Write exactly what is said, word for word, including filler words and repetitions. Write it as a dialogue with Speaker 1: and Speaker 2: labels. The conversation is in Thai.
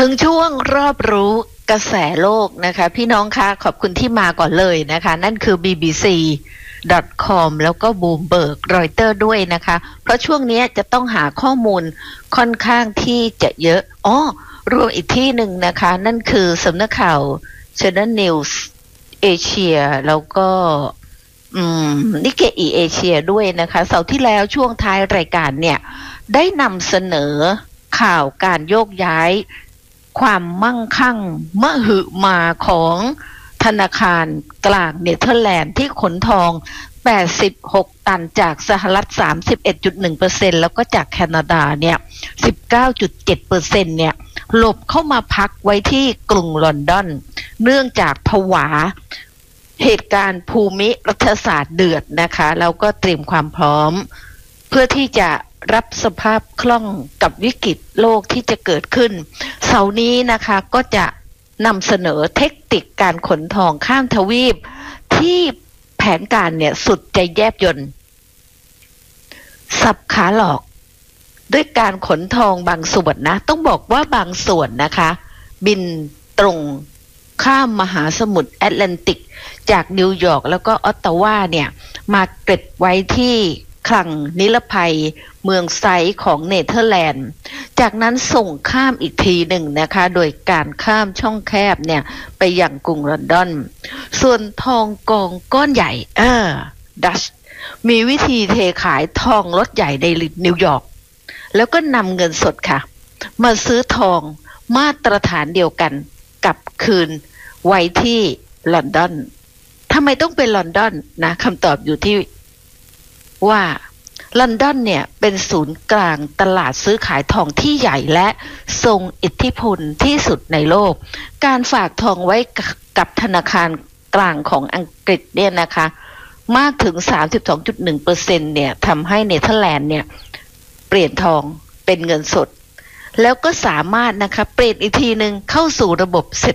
Speaker 1: ถึงช่วงรอบรู้กระแสโลกนะคะพี่น้องคะขอบคุณที่มาก่อนเลยนะคะนั่นคือ บี บี ซี ดอท คอม แล้วก็ Bloomberg รอยเตอร์ ด้วยนะคะเพราะช่วงนี้จะต้องหาข้อมูลค่อนข้างที่จะเยอะอ๋อรวมอีกที่หนึ่งนะคะนั่นคือสำนักข่าว Channel News Asia แล้วก็อืมนิเกอิเอเชียด้วยนะคะเสาร์ที่แล้วช่วงท้ายรายการเนี่ยได้นำเสนอข่าวการโยกย้ายความมั่งคั่งมหึมาของธนาคารกลางเนเธอร์แลนด์ที่ขนทองแปดสิบหกตันจากสหรัฐ สามสิบเอ็ดจุดหนึ่งเปอร์เซ็นต์ แล้วก็จากแคนาดาเนี่ย สิบเก้าจุดเจ็ดเปอร์เซ็นต์ เนี่ยหลบเข้ามาพักไว้ที่กรุงลอนดอนเนื่องจากผวาเหตุการณ์ภูมิรัฐศาสตร์เดือดนะคะแล้วก็เตรียมความพร้อมเพื่อที่จะรับสภาพคล่องกับวิกฤตโลกที่จะเกิดขึ้นเสาร์นี้นะคะก็จะนำเสนอเทคนิคการขนทองข้ามทวีปที่แผนการเนี่ยสุดจะแยบยลสับขาหลอกด้วยการขนทองบางส่วนนะต้องบอกว่าบางส่วนนะคะบินตรงข้ามมหาสมุทรแอตแลนติกจากนิวยอร์กแล้วก็ออตตาวาเนี่ยมาเก็บไว้ที่คลังนิรภัยเมืองไซต์ของเนเธอร์แลนด์จากนั้นส่งข้ามอีกทีหนึ่งนะคะโดยการข้ามช่องแคบเนี่ยไปยังกรุงลอนดอนส่วนทองกองก้อนใหญ่เออดัชมีวิธีเทขายทองรถใหญ่ในนิวยอร์กแล้วก็นำเงินสดค่ะมาซื้อทองมาตรฐานเดียวกันกับคืนไว้ที่ลอนดอนทำไมต้องเป็นลอนดอนนะคำตอบอยู่ที่ว่าลอนดอนเนี่ยเป็นศูนย์กลางตลาดซื้อขายทองที่ใหญ่และทรงอิทธิพลที่สุดในโลกการฝากทองไว้กับธนาคารกลางของอังกฤษเนี่ยนะคะมากถึง สามสิบสองจุดหนึ่งเปอร์เซ็นต์ เนี่ยทำให้เนเธอร์แลนด์เนี่ยเปลี่ยนทองเป็นเงินสดแล้วก็สามารถนะคะเปลี่ยนอีกทีนึงเข้าสู่ระบบเศรษ